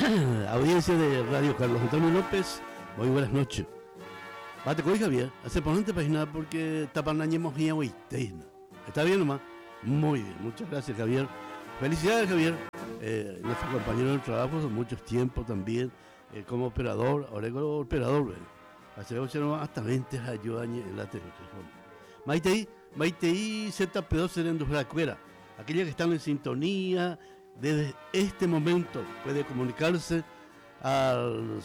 Audiencia de Radio Carlos Antonio López, muy buenas noches. Bate con Javier, hace ponente página porque tapanañemos y agüiteina. ¿Está bien nomás? Muy bien, muchas gracias Javier. Felicidades Javier, nuestro compañero de trabajo, muchos tiempos también, como operador, ahora como operador, hace 8 hasta 20 años en la televisión. Maitei ZP2 serendo la cuera, aquellas que están en sintonía. Desde este momento puede comunicarse al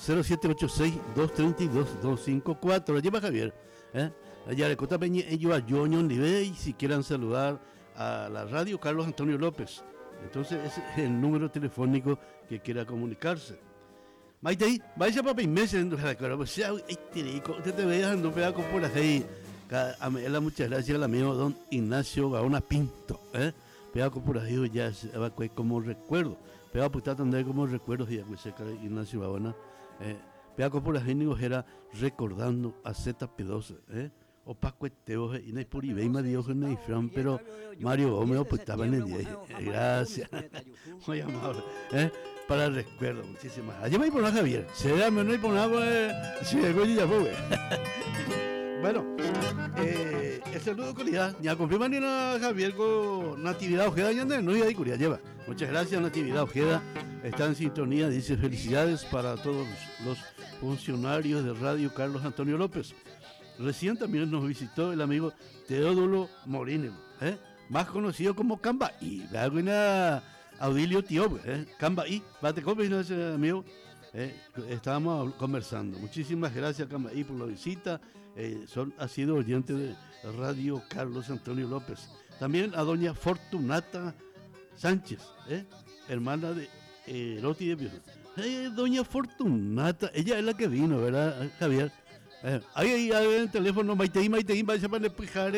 0786-232-254. La lleva Javier. Allá de Cota Peña, ellos a Yoñon Libey, si quieran saludar a la radio Carlos Antonio López. Entonces ese es el número telefónico que quiera comunicarse. Maite, vaya para meses en la cara, pues ya, usted te veas no pega con por ahí. Muchas gracias al amigo don Ignacio Gaona Pinto, pegado por ahí ya como recuerdo, pegado por también como recuerdo y Ignacio Gaona, pegado por ahí era recordando a ZP12, o Paco Esteo y no es por Ibeima Dios en el Fran, pero Mario Gómez pues estaba en el 10, gracias, muy amable, para el recuerdo, muchísimas gracias. Allá me por Javier, se da menos y por nada, si de ya fue. Bueno, el saludo calidad. Ya confirman a Javier con Natividad Ojeda. Ya no hay curia, lleva. Muchas gracias, Natividad Ojeda. Está en sintonía. Dice felicidades para todos los funcionarios de Radio Carlos Antonio López. Recién también nos visitó el amigo Teodulo Moreno, más conocido como Camba. Y la Audilio Tío, Camba y bate copias, ese amigo. Estábamos conversando. Muchísimas gracias Camaí por la visita. Ha sido oyentes de Radio Carlos Antonio López. También a doña Fortunata Sánchez, hermana de Roti de Pio. Doña Fortunata, ella es la que vino, ¿verdad, Javier? Ahí en el teléfono, Maite, vaya para despejar.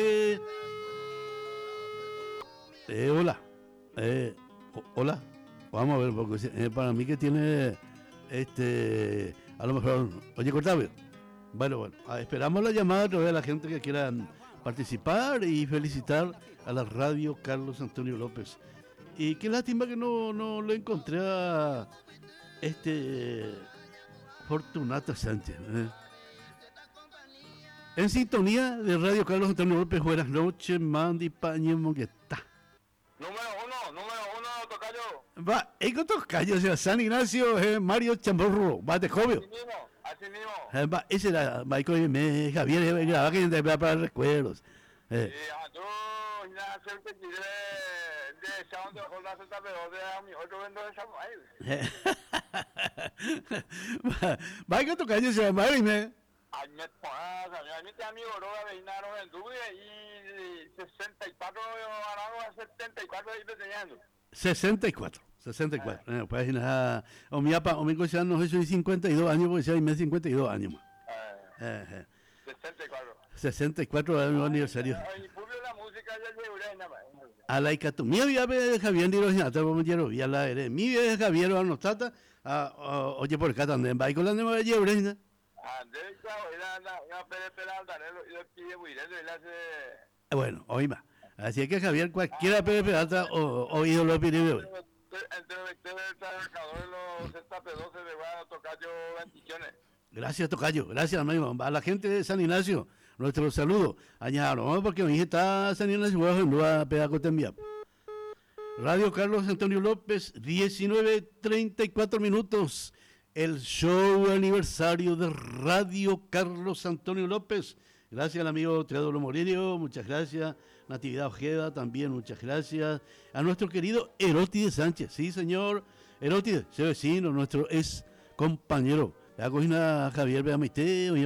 Hola. Hola. Vamos a ver, porque para mí que tiene... a lo mejor, oye Cortavio, bueno, esperamos la llamada a través de la gente que quiera participar y felicitar a la radio Carlos Antonio López. Y qué lástima que no lo encontré a Fortunata Sánchez, en sintonía de Radio Carlos Antonio López. Buenas noches, Mandy Pañe Mongueta. Número uno, tocayo. Va, tocayo, o sea, San Ignacio, Mario Chamorro, va de joven. Así mismo. Va, ese era Michael Javier, grababa que te para recuerdos. Yo, ya sé que quiere de sound de Jorge ZP2 de a mi otro vendo de Samuel. Va, tocayo, se llama Marime. Ay, me pones, a mí te amigo, Roga Veinaron en Duble y 64, ahora 74 ahí te teniendo. 64. Pues nada, o mi papá, o mi cosa no eso 52 años, porque ya hay 52 años más. 64 años aniversario. La música ya a la icatomía había Javier Diroñata, como quiero, vi a la ere. Mi vieja Javier Anostata, oye por acá también, va y con la nueva Yebrena. Bueno, hoy más. Así que Javier, cualquiera Pepe Peralta o ídolo Pirineo. Gracias, tocayo. Gracias, amigo. A la gente de San Ignacio, nuestro saludo. Añado, porque mi hija está San Ignacio, voy a hacer pedazo también. Radio Carlos Antonio López, 19:34 minutos. El show aniversario de Radio Carlos Antonio López. Gracias al amigo Teodoro Morillo, muchas gracias. Natividad Ojeda también, muchas gracias. A nuestro querido Erótides Sánchez, sí señor, Erótides, ese vecino, nuestro ex compañero. La cocina Javier Beamiste, oye,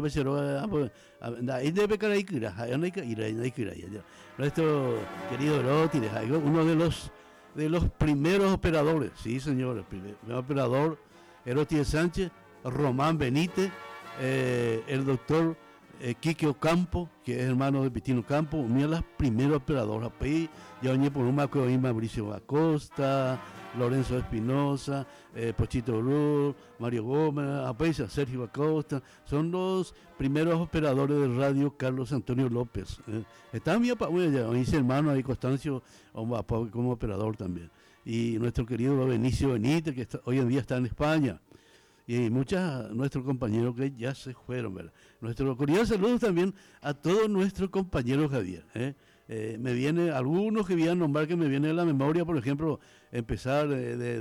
nuestro querido Erótides, uno de los primeros operadores, sí señor, el primer operador, Erótides Sánchez, Román Benítez, el doctor Quique Ocampo, que es hermano de Pitino Campo, uno de los primeros operadores. Ya venía por un marco de Mauricio Acosta, Lorenzo Espinosa, Pochito Blue, Mario Gómez, Sergio Acosta, son los primeros operadores de radio Carlos Antonio López. Está mi papá, mis hermanos ahí, Constancio, como operador también. Y nuestro querido Benicio Benítez, que hoy en día está en España. y muchos nuestros compañeros que ya se fueron, ¿verdad? Nuestro cordial saludo también a todos nuestros compañeros, Javier. Me viene, algunos que voy a nombrar que me viene a la memoria, por ejemplo, empezar de